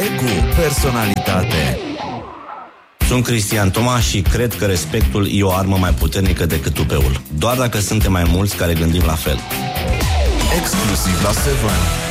cu personalitate. Sunt Cristian Toma și cred că respectul e o armă mai puternică decât tupeul. Doar dacă suntem mai mulți care gândim la fel. Exclusiv la 7.